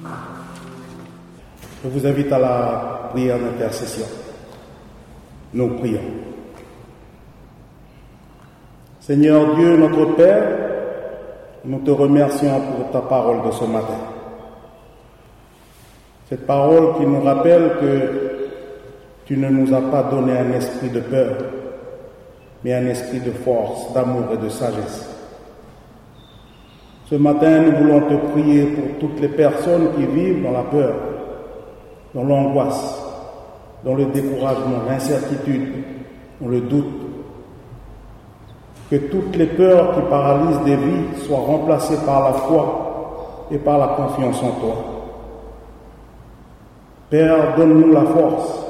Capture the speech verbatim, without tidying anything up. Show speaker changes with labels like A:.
A: Je vous invite à la prière d'intercession. Nous prions. Seigneur Dieu, notre Père, nous te remercions pour ta parole de ce matin. Cette parole qui nous rappelle que tu ne nous as pas donné un esprit de peur, mais un esprit de force, d'amour et de sagesse. Ce matin, nous voulons te prier pour toutes les personnes qui vivent dans la peur, dans l'angoisse, dans le découragement, l'incertitude, dans le doute. Que toutes les peurs qui paralysent des vies soient remplacées par la foi et par la confiance en toi. Père, donne-nous la force